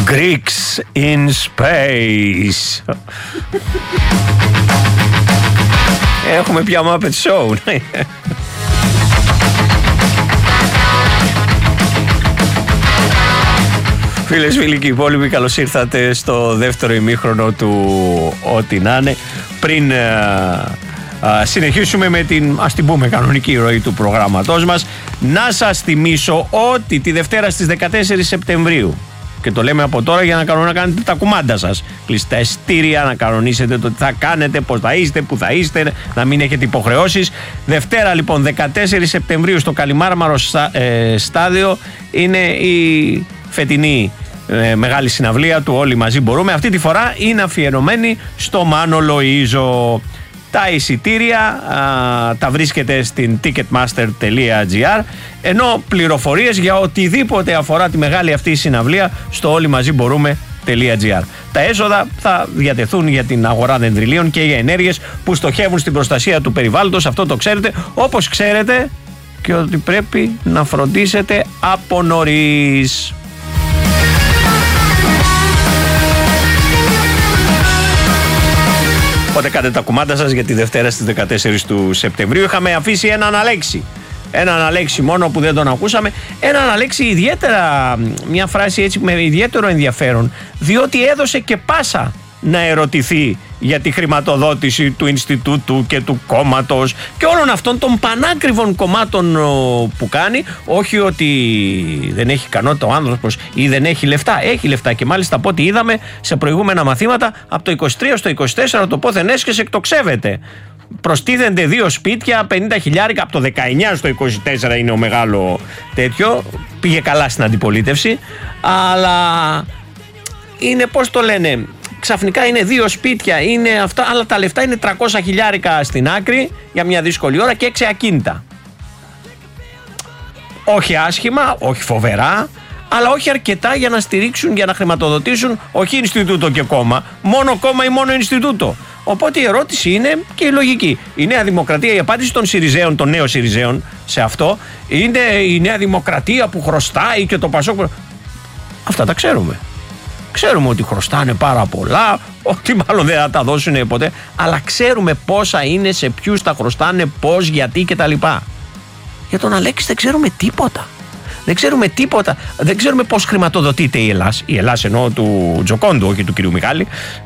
Greeks in space. Έχουμε πια Muppet Show. Φίλες, φίλοι και υπόλοιποι, καλώς ήρθατε στο δεύτερο ημίχρονο του Ό,τι να είναι. Πριν συνεχίσουμε με την, ας την πούμε, κανονική ροή του προγράμματός μας, να σας θυμίσω ότι τη Δευτέρα στις 14 Σεπτεμβρίου, και το λέμε από τώρα για να κάνετε τα κουμάντα σας, κλειστά εστήρια, να κανονίσετε το τι θα κάνετε, πώς θα είστε, που θα είστε, να μην έχετε υποχρεώσεις. Δευτέρα λοιπόν 14 Σεπτεμβρίου στο Καλιμάρμαρο στάδιο είναι η φετινή μεγάλη συναυλία του Όλοι Μαζί Μπορούμε. Αυτή τη φορά είναι αφιερωμένη στο Μάνο Λοΐζο. Τα εισιτήρια τα βρίσκεται στην ticketmaster.gr, ενώ πληροφορίες για οτιδήποτε αφορά τη μεγάλη αυτή συναυλία στο όλοιμαζιμπορούμε.gr. Τα έσοδα θα διατεθούν για την αγορά δεντριλίων και για ενέργειες που στοχεύουν στην προστασία του περιβάλλοντος. Αυτό το ξέρετε, όπως ξέρετε και ότι πρέπει να φροντίσετε από νωρίς. Οπότε κάντε τα κουμάντα σας για τη Δευτέρα στις 14 του Σεπτεμβρίου. Είχαμε αφήσει έναν Αλέξη. Έναν Αλέξη μόνο που δεν τον ακούσαμε. Έναν Αλέξη ιδιαίτερα, μια φράση έτσι με ιδιαίτερο ενδιαφέρον, διότι έδωσε και πάσα να ερωτηθεί για τη χρηματοδότηση του Ινστιτούτου και του κόμματος και όλων αυτών των πανάκριβων κομμάτων που κάνει. Όχι ότι δεν έχει ικανότητα ο άνθρωπος ή δεν έχει λεφτά. Έχει λεφτά και μάλιστα από ό,τι είδαμε σε προηγούμενα μαθήματα, από το 23 στο 24 το πόθεν έσχεσε εκτοξεύεται. Προστίθενται 2 σπίτια, 50.000, από το 19 στο 24 είναι ο μεγάλο τέτοιο. Πήγε καλά στην αντιπολίτευση, αλλά είναι, πώς το λένε, ξαφνικά είναι 2 σπίτια, είναι αυτά, αλλά τα λεφτά είναι 300.000 στην άκρη για μια δύσκολη ώρα και 6 ακίνητα. Όχι άσχημα, όχι φοβερά, αλλά όχι αρκετά για να στηρίξουν, για να χρηματοδοτήσουν όχι Ινστιτούτο και κόμμα, μόνο κόμμα ή μόνο Ινστιτούτο. Οπότε η ερώτηση είναι και η λογική. Η Νέα Δημοκρατία, η απάντηση των Συριζέων, των νέων Συριζέων σε αυτό, είναι η Νέα Δημοκρατία που χρωστάει και το Πασόκ. Αυτά τα ξέρουμε. Ξέρουμε ότι χρωστάνε πάρα πολλά, ότι μάλλον δεν θα τα δώσουν ποτέ, αλλά ξέρουμε πόσα είναι, σε ποιους τα χρωστάνε, πώς, γιατί κτλ. Για τον Αλέξη δεν ξέρουμε τίποτα. Δεν ξέρουμε τίποτα. Δεν ξέρουμε πώς χρηματοδοτείται η Ελλάς. Η Ελλάς εννοώ του Τζοκόντου, όχι του κυρίου Μιχάλη.